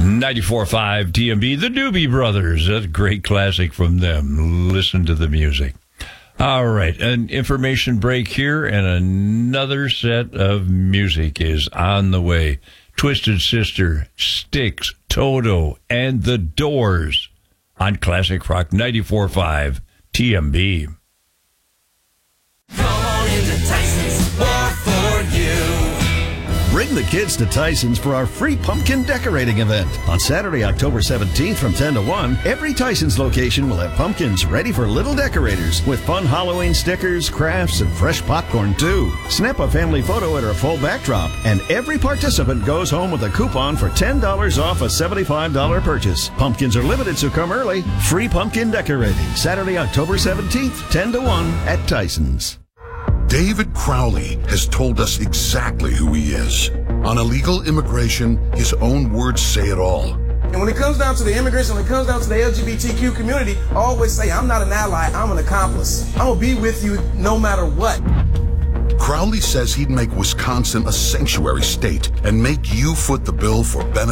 94.5 TMB, the Doobie Brothers. That's a great classic from them. Listen to the music. All right, an information break here, and another set of music is on the way. Twisted Sister, Styx, Toto, and The Doors on Classic Rock 94.5 TMB. Come on into Tyson's, more for you. Bring the kids to Tyson's for our free pumpkin decorating event. On Saturday, October 17th from 10 to 1, every Tyson's location will have pumpkins ready for little decorators with fun Halloween stickers, crafts, and fresh popcorn too. Snap a family photo at our full backdrop, and every participant goes home with a coupon for $10 off a $75 purchase. Pumpkins are limited, so come early. Free pumpkin decorating, Saturday, October 17th, 10 to 1 at Tyson's. David Crowley has told us exactly who he is. On illegal immigration, his own words say it all. And when it comes down to the immigration, when it comes down to the LGBTQ community, I always say, I'm not an ally, I'm an accomplice. I'm going to be with you no matter what. Crowley says he'd make Wisconsin a sanctuary state and make you foot the bill for benefits